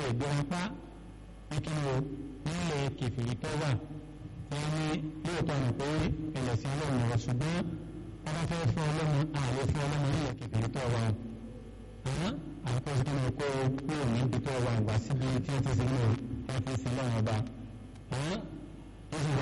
ìgbérańpá nítorí nílé kẹfìrí tó wà tí wọ́n ní lóòótọ́ ní pé ẹlẹ́sìn ọlọ́run rẹ̀ ṣùgbọ́n wọ́n bá fẹ́ fún ọlọ́run àlè fún ọlọ́run nílé kẹfìrí tó wà àkóso kí wọ́n kó kúrò níbi tó wà wá síbi tí wọ́n ti sin náà wọ́n ti sin náà ọba ó sì wà